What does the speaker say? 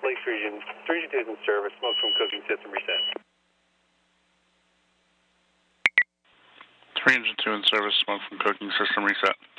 Lakes Region 322 is in service. Smoke from cooking system reset. 302 in service. Smoke from cooking system reset.